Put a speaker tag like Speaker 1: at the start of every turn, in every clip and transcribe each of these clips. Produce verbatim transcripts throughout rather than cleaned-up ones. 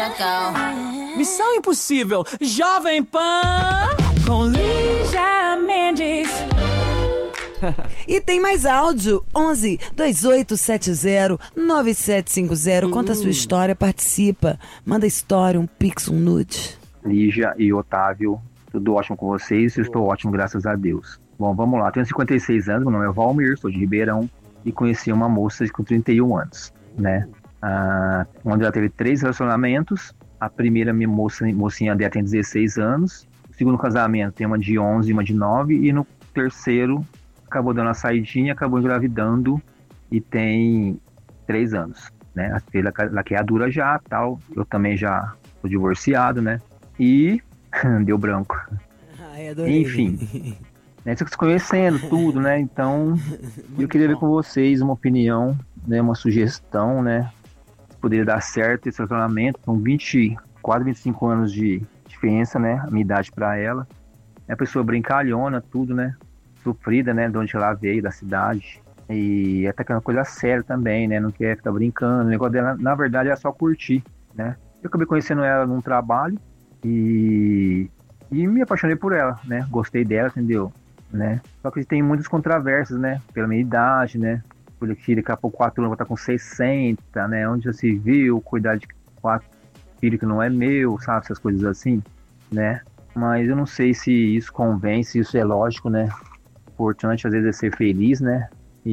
Speaker 1: Missão Impossível, Jovem Pan, com Lígia Mendes.
Speaker 2: E tem mais áudio, onze, dois oito sete zero, nove sete cinco zero. Conta a sua história, participa. Manda história, um pix, um nude.
Speaker 3: Lígia e Otávio, tudo ótimo com vocês? Eu estou ótimo, graças a Deus. Bom, vamos lá. Tenho cinquenta e seis anos, meu nome é Valmir, sou de Ribeirão e conheci uma moça com trinta e um anos, né? Ah, onde ela teve três relacionamentos. A primeira, minha moça, mocinha dela tem dezesseis anos. O segundo casamento tem uma de onze e uma de nove. E no terceiro, acabou dando uma saidinha, acabou engravidando e tem três anos, né? A filha, ela que é adulta já, tal. Eu também já sou divorciado, né? E deu branco.
Speaker 2: Ai, adorei.
Speaker 3: Enfim, né? Vocês conhecendo tudo, né? Então, eu queria ver com vocês uma opinião, né? Uma sugestão, né? Se poderia dar certo esse relacionamento com vinte, quase vinte e cinco anos de diferença, né? A minha idade para ela. É a pessoa brincalhona, tudo, né? Sofrida, né? De onde ela veio, da cidade. E até que é uma coisa séria também, né? Não quer ficar brincando. O negócio dela, na verdade, é só curtir, né? Eu acabei conhecendo ela num trabalho e, e me apaixonei por ela, né? Gostei dela, entendeu? Né? Só que tem muitas controvérsias, né? Pela minha idade, né? Porque daqui a pouco quatro anos eu vou estar com sessenta, né? Onde já se viu cuidar de quatro filhos que não é meu, sabe? Essas coisas assim, né? Mas eu não sei se isso convém, se isso é lógico, né? Importante às vezes é ser feliz, né?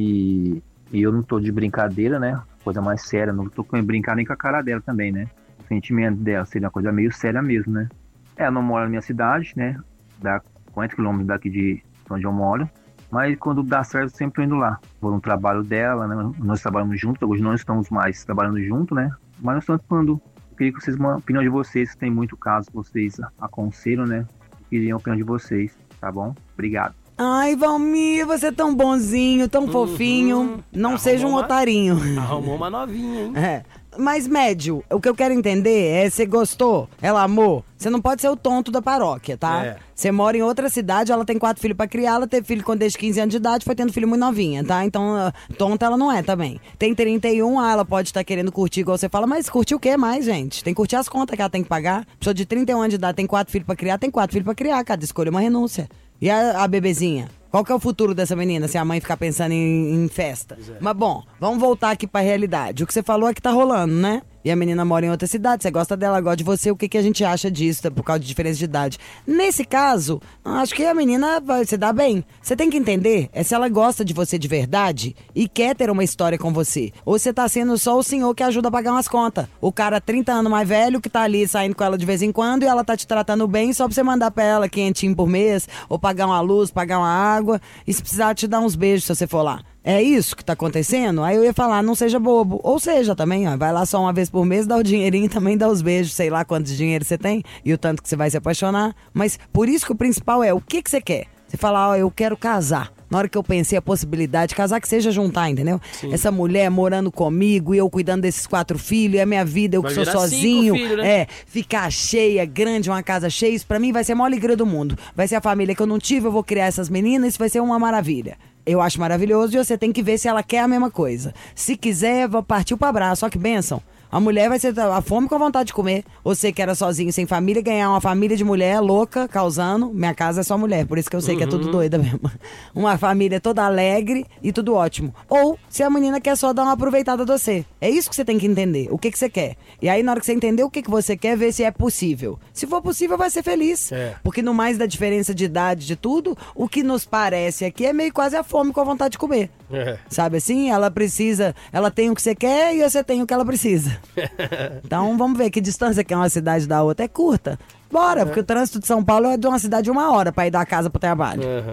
Speaker 3: E, e eu não tô de brincadeira, né? Coisa mais séria, não tô com brincar nem com a cara dela também, né? O sentimento dela seria uma coisa meio séria mesmo, né? Ela não mora na minha cidade, né? Dá quarenta quilômetros daqui de onde eu moro. Mas quando dá certo, eu sempre tô indo lá. Vou no trabalho dela, né? Nós trabalhamos juntos, hoje não estamos mais trabalhando juntos, né? Mas nós estamos falando. Eu queria que vocês, uma opinião de vocês, que tem muito caso que vocês aconselham, né? Eu queria a opinião de vocês, tá bom? Obrigado.
Speaker 2: Ai, Valmir, você é tão bonzinho, tão uhum. fofinho. Não Arrumou seja um uma... otarinho.
Speaker 1: Arrumou uma novinha, hein?
Speaker 2: É. Mas, médio, o que eu quero entender é, você gostou, ela amou, você não pode ser o tonto da paróquia, tá? É. Você mora em outra cidade, ela tem quatro filhos pra criar, ela teve filho quando desde quinze anos de idade, foi tendo filho muito novinha, tá? Então, tonta ela não é também. Tem trinta e um, ah, ela pode estar querendo curtir igual você fala, mas curtir o que mais, gente? Tem que curtir as contas que ela tem que pagar. Pessoa de trinta e um anos de idade tem quatro filhos pra criar, tem quatro filhos pra criar, cada escolha é uma renúncia. E a, a bebezinha? Qual que é o futuro dessa menina se a mãe ficar pensando em, em festa? É. Mas bom, vamos voltar aqui pra realidade. O que você falou é que tá rolando, né? E a menina mora em outra cidade, você gosta dela, gosta de você, o que, que a gente acha disso, por causa de diferença de idade? Nesse caso, acho que a menina vai se dar bem. Você tem que entender é se ela gosta de você de verdade e quer ter uma história com você. Ou você tá sendo só o senhor que ajuda a pagar umas contas. O cara trinta anos mais velho que tá ali saindo com ela de vez em quando e ela tá te tratando bem só pra você mandar pra ela quinhentinho por mês, ou pagar uma luz, pagar uma água, e se precisar te dar uns beijos se você for lá. É isso que tá acontecendo? Aí eu ia falar, não seja bobo. Ou seja, também, ó, vai lá só uma vez por mês, dá o dinheirinho, também dá os beijos, sei lá quantos dinheiro você tem e o tanto que você vai se apaixonar. Mas por isso que o principal é, o que que você quer? Você fala, ó, eu quero casar. Na hora que eu pensei a possibilidade de casar, que seja juntar, entendeu? Sim. Essa mulher morando comigo e eu cuidando desses quatro filhos, é a minha vida, eu vai que sou sozinho. Filhos, né? É, ficar cheia, grande, uma casa cheia, isso pra mim vai ser a maior alegria do mundo. Vai ser a família que eu não tive, eu vou criar essas meninas, isso vai ser uma maravilha. Eu acho maravilhoso e você tem que ver se ela quer a mesma coisa. Se quiser, partiu pra abraço, só que bênção. A mulher vai ser a fome com a vontade de comer. Você que era sozinho, sem família, ganhar uma família de mulher louca, causando. Minha casa é só mulher, por isso que eu sei uhum. que é tudo doida mesmo. Uma família toda alegre e tudo ótimo. Ou se a menina quer só dar uma aproveitada de você. É isso que você tem que entender, o que, que você quer. E aí na hora que você entender o que, que você quer, ver se é possível. Se for possível, vai ser feliz. É. Porque no mais da diferença de idade de tudo, o que nos parece aqui é meio quase a fome com a vontade de comer. É. Sabe assim? Ela precisa, ela tem o que você quer e você tem o que ela precisa. Então vamos ver que distância que é uma cidade da outra. É curta. Bora, é. Porque o trânsito de São Paulo é de uma cidade de uma hora pra ir da casa pro trabalho. Uhum.